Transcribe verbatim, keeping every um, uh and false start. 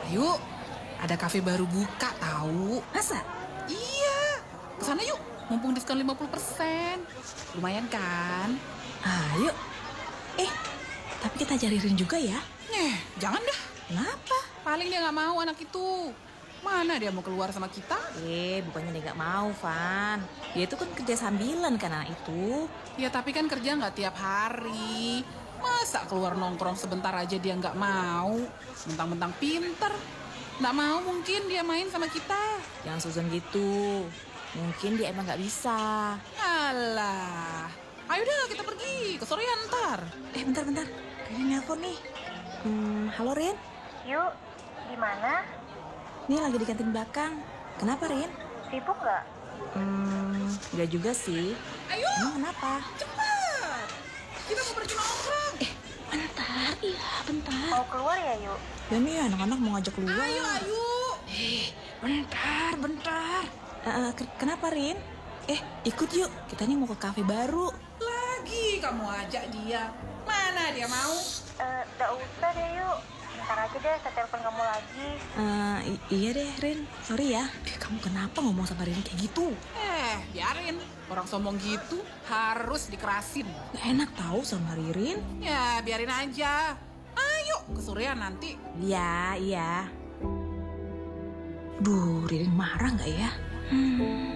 Ayo, ada kafe baru buka tahu. Masa? Iya, kesana yuk. Mumpung diskon lima puluh persen. Lumayan kan? Ayo. Eh, tapi kita cari Rin juga ya. Eh, jangan dah. Kenapa? Paling dia gak mau anak itu. Mana dia mau keluar sama kita? Eh, bukannya dia gak mau, Van. Dia itu kan kerja sambilan kan anak itu. Ya tapi kan kerja gak tiap hari. Masa keluar nongkrong sebentar aja dia gak mau? Mentang-mentang pinter. Gak mau mungkin dia main sama kita. Jangan suzon gitu. Mungkin dia emang gak bisa. Alah. Ayo dah kita pergi. Kesorean ntar. Eh, bentar-bentar. Rin nelfon nih. Hmm, halo Rin. Yuk, gimana? Nih lagi di kantin belakang. Kenapa Rin? Sibuk nggak? Hmm, gak juga sih. Ayo. Emang kenapa? Cepat. Kita mau pergi nongkrong. Eh, bentar. Iya, bentar. Mau keluar ya, Yuk? Ya nih anak-anak mau ngajak keluar. Ayo, ayo. Eh, bentar, bentar. Eh, eh, ke- kenapa Rin? Eh, ikut yuk. Kita nih mau ke kafe baru. Lagi kamu ajak dia. Mana dia mau? Eh, nggak usah deh, Yuk. Ntar aja deh, saya telepon kamu lagi. Eh, i- iya deh Rin. Sorry ya. Eh, kamu kenapa ngomong sama Rin kayak gitu? Eh, biarin. Orang sombong gitu harus dikerasin. Gak enak tahu sama Ririn. Ya, biarin aja. Ayo, kesorean nanti. Iya, iya. Duh, Ririn marah gak ya? Hmm.